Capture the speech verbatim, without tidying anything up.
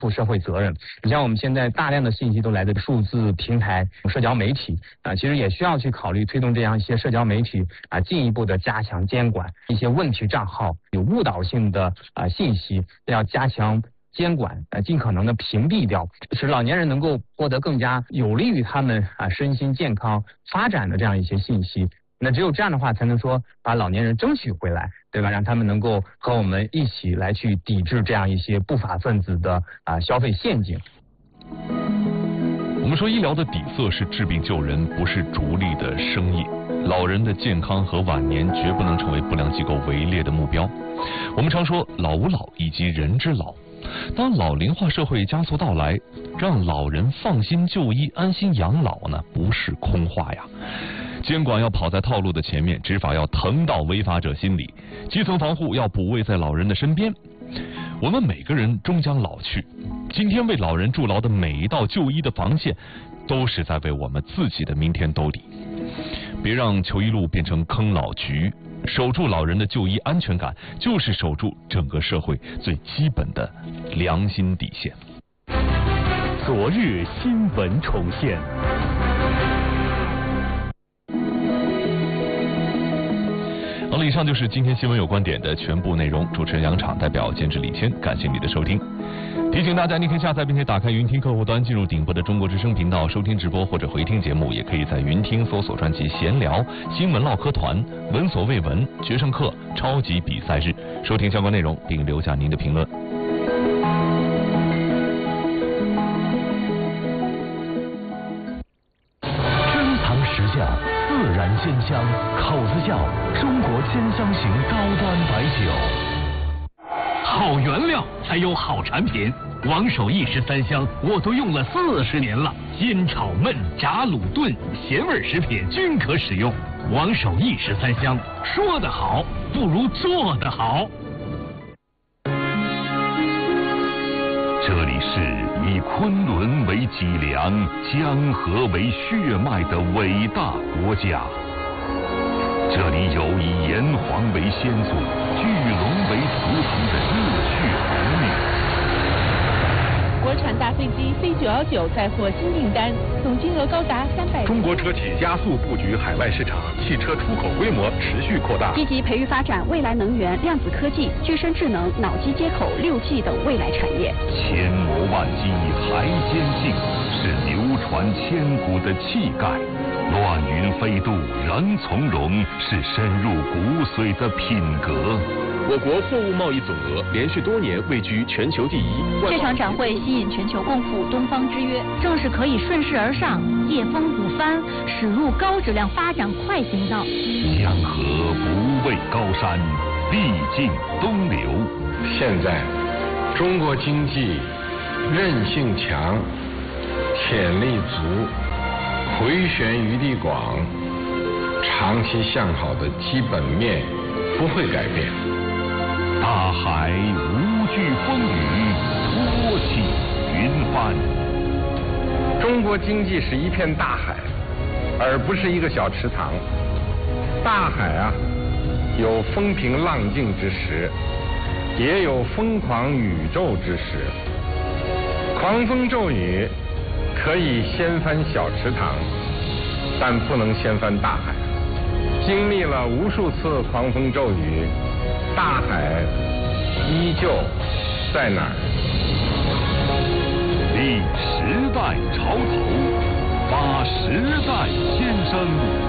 负社会责任。你像我们现在大量的信息都来自数字平台、社交媒体啊，其实也需要去考虑推动这样一些社交媒体啊，进一步的加强监管，一些问题账号有误导性的啊信息要加强监管，呃，尽可能的屏蔽掉，使老年人能够获得更加有利于他们啊身心健康发展的这样一些信息。那只有这样的话，才能说把老年人争取回来，对吧？让他们能够和我们一起来去抵制这样一些不法分子的啊消费陷阱。 我们说医疗的底色是治病救人，不是逐利的生意。老人的健康和晚年绝不能成为不良机构围猎的目标。我们常说老吾老以及人之老。当老龄化社会加速到来，让老人放心就医、安心养老呢，不是空话呀。监管要跑在套路的前面，执法要疼到违法者心里，基层防护要补位在老人的身边。我们每个人终将老去，今天为老人筑牢的每一道就医的防线，都是在为我们自己的明天兜底。别让求医路变成坑老局，守住老人的就医安全感，就是守住整个社会最基本的良心底线。 昨日新闻重现。 好了，以上就是今天新闻有观点的全部内容。主持人杨昶代表监制李谦，感谢你的收听。提醒大家，你可以下载并且打开云听客户端，进入顶播的中国之声频道收听直播或者回听节目，也可以在云听搜索专辑闲聊、新闻唠嗑团、闻所未闻、决胜课、超级比赛日收听相关内容，并留下您的评论。 珍藏实窖，自然鲜香，口子窖，中国鲜香型高端白酒。好原料才有好产品，王守义十三香我都用了四十年了，煎炒焖炸卤炖咸味食品均可使用。王守义十三香，说得好不如做得好。 这里是以昆仑为脊梁、江河为血脉的伟大国家。这里有以炎黄为先祖、巨龙为图腾的热血儿女。 国产大飞机 C 九一九再获新订单，总金额高达三百。 中国车企加速布局海外市场，汽车出口规模持续扩大。 积极培育发展未来能源、量子科技、具身智能、脑机接口、六 G 等未来产业。 千磨万击还坚劲，是流传千古的气概。乱云飞渡人从容，是深入骨髓的品格。 我国货物贸易总额连续多年位居全球第一。 这场展会吸引全球共赴东方之约，正是可以顺势而上、借风鼓帆，驶入高质量发展快行道。 江河不畏高山，必尽东流。 现在，中国经济韧性强，潜力足，回旋余地广，长期向好的基本面不会改变。 大海无惧风雨，托起云帆。 中国经济是一片大海，而不是一个小池塘。大海啊，有风平浪静之时，也有疯狂宇宙之时。狂风骤雨可以掀翻小池塘，但不能掀翻大海。经历了无数次狂风骤雨，大海依旧在哪儿？ 立时代潮头，发时代先声。